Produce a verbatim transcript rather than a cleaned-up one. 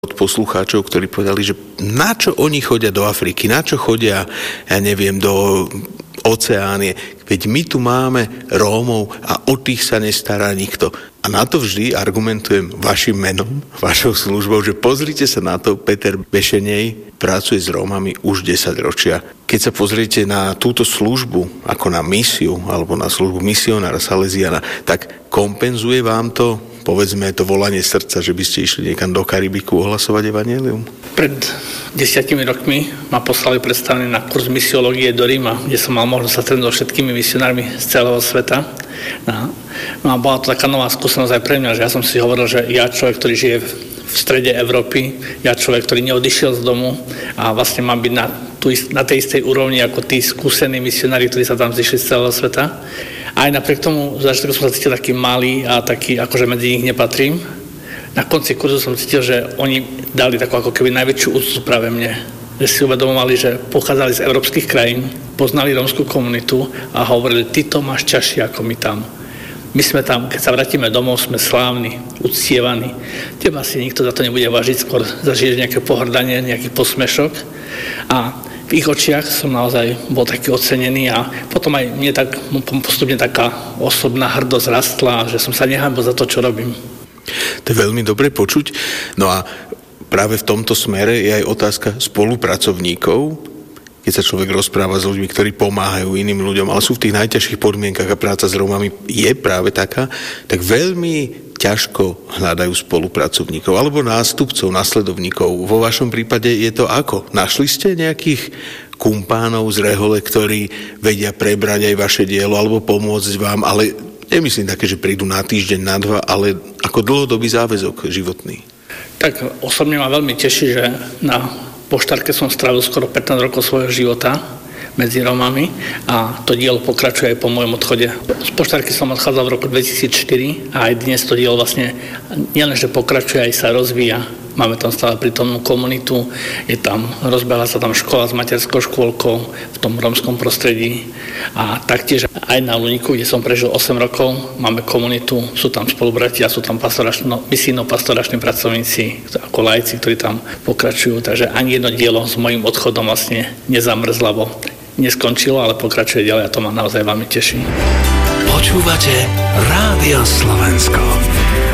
od poslucháčov, ktorí povedali, že na čo oni chodia do Afriky, na čo chodia, ja neviem, do Oceánie, veď my tu máme Rómov a o tých sa nestará nikto. A na to vždy argumentujem vašim menom, vašou službou, že pozrite sa na to, Peter Bešenej pracuje s Rómami už desať ročia. Keď sa pozriete na túto službu, ako na misiu, alebo na službu misionára Salesiana, tak kompenzuje vám to, povedzme, to volanie srdca, že by ste išli niekam do Karibiku ohlasovať evanjelium? Pred desiatimi rokmi ma poslali predstavený na kurz misiológie do Ríma, kde som mal možnosť sa stretnúť so všetkými misionármi z celého sveta. No, no a bola to taká nová skúsenosť aj pre mňa, že ja som si hovoril, že ja človek, ktorý žije v strede Európy, ja človek, ktorý neodišiel z domu a vlastne mám byť na, tú, na tej istej úrovni ako tí skúsení misionári, ktorí sa tam zišli z celého sveta. Aj napriek tomu, že som sa cítil taký malý a taký, akože medzi nich nepatrím, na konci kurzu som cítil, že oni dali takú ako keby najväčšiu úctu práve mne. Že si uvedomovali, že pochádzali z európskych krajín, poznali rómskú komunitu a hovorili, ty to máš ťažšie ako my tam. My sme tam, keď sa vrátime domov, sme slávni, uctievaní. Teba si nikto za to nebude vážiť, skôr zažiješ nejaké pohrdanie, nejaký posmešok. A v ich očiach som naozaj bol taký ocenený a potom aj mne tak postupne taká osobná hrdosť rastla, že som sa nehanbil za to, čo robím. To je veľmi dobre počuť. No a práve v tomto smere je aj otázka spolupracovníkov, keď sa človek rozpráva s ľuďmi, ktorí pomáhajú iným ľuďom, ale sú v tých najťažších podmienkach a práca s Rómami je práve taká, tak veľmi ťažko hľadajú spolupracovníkov alebo nástupcov, nasledovníkov. Vo vašom prípade je to ako? Našli ste nejakých kumpánov z rehole, ktorí vedia prebrať aj vaše dielo alebo pomôcť vám, ale nemyslím také, že prídu na týždeň, na dva, ale ako dlhodobý záväzok životný. Tak osobne ma veľmi teší, že na poštárke som strávil skoro pätnásť rokov svojho života medzi Rómami a to dielo pokračuje aj po mojom odchode. Z poštárky som odchádzal v roku dvetisícštyri a aj dnes to dielo vlastne nielenže pokračuje, aj sa rozvíja. Máme tam stále prítomnú komunitu, je tam, rozbehla sa tam škola s materskou škôlkou v tom rómskom prostredí a taktiež aj na Luníku, kde som prežil osem rokov, máme komunitu, sú tam spolubratia, sú tam pastoračno, misijno-pastorační pracovníci, ako laici, ktorí tam pokračujú, takže ani jedno dielo s mojím odchodom vlastne nezamrzlo, neskončilo, ale pokračuje ďalej a to ma naozaj veľmi teší. Počúvate Rádio Slovensko.